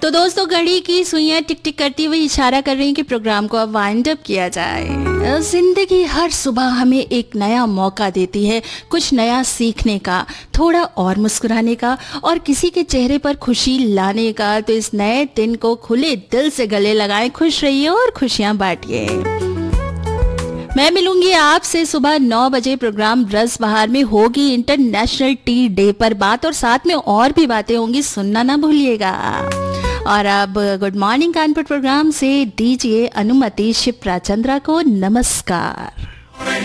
तो दोस्तों, घड़ी की सुइयां टिक टिक करती हुई इशारा कर रही हैं कि प्रोग्राम को अब वाइंड अप किया जाए। जिंदगी हर सुबह हमें एक नया मौका देती है, कुछ नया सीखने का, थोड़ा और मुस्कुराने का और किसी के चेहरे पर खुशी लाने का। तो इस नए दिन को खुले दिल से गले लगाएं, खुश रहिए और खुशियां बांटिए। मैं मिलूंगी आपसे सुबह 9 बजे। प्रोग्राम रस बहार में होगी इंटरनेशनल टी डे पर बात, और साथ में और भी बातें होंगी, सुनना ना भूलिएगा। और अब गुड मॉर्निंग कानपुर प्रोग्राम से दीजिए अनुमति शिप्रा चंद्रा को नमस्कार।